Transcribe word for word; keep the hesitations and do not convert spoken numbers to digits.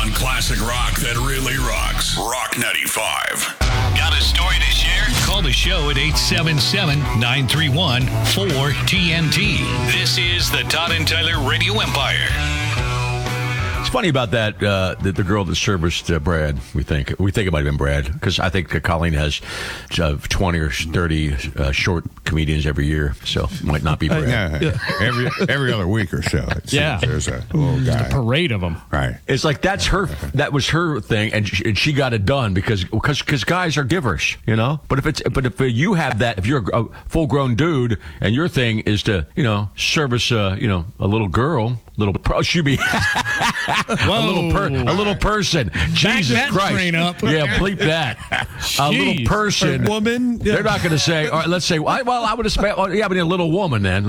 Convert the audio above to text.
on classic rock that really rocks. Rock ninety-five. Got a story to share? Call the show at eight seven seven, nine three one, four T N T. This is the Todd and Tyler Radio Empire. It's funny about that, uh, the, the girl that serviced uh, Brad, we think. We think it might have been Brad, because I think uh, Colleen has uh, twenty or thirty uh, short comedians every year, so it might not be Brad. Yeah, yeah. every every other week or so. It Yeah. seems there's a little guy. A parade of them. Right. It's like that's her, that was her thing, and she, and she got it done because because because guys are givers, you know. But if it's but if you have that, if you're a full grown dude and your thing is to you know service uh, you know a little girl, little pro, should be a little per, a little person. Jesus that Christ! train up. Yeah, bleep that. A little Jeez. person, A woman. They're not going to say. All right, let's say. Well, I would have spent. Well, yeah, but a little woman then.